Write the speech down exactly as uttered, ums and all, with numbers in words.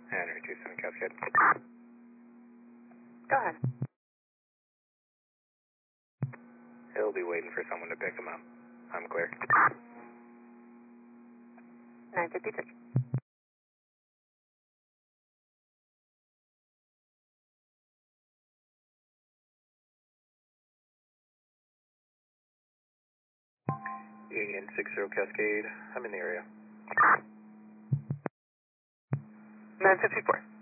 Henry two seven Cascade. Go ahead. He'll be waiting for someone to pick him up. I'm clear. nine fifty-six. Union six zero Cascade. I'm in the area. nine fifty-four.